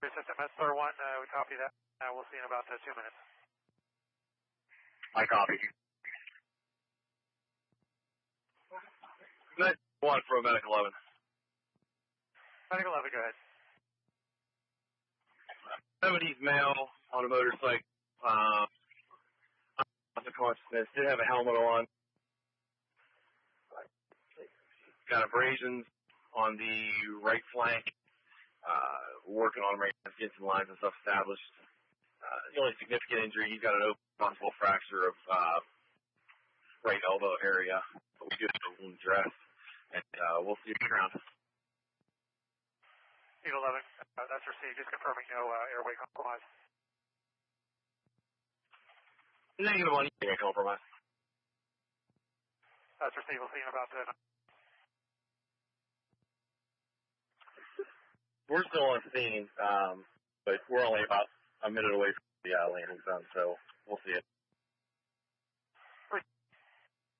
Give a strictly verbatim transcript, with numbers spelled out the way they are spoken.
System S R one, uh, we copy that. Uh, we'll see in about uh, two minutes. I copy. Good. One for Medic eleven. Medic eleven, go ahead. seventies male on a motorcycle. Uh, loss of consciousness. Did have a helmet on. Got abrasions on the right flank. Uh, working on right now, getting some lines and stuff established. Uh, the only significant injury, he's got an open possible fracture of uh, right elbow area, but we do have a wound dress, and uh, we'll see you around. Eagle eleven, uh, that's received. Just confirming no uh, airway compromise. Negative one, airway compromise. That's received. We'll see you in about uh, We're still on scene, um, but we're only about a minute away from the uh, landing zone, so we'll see it.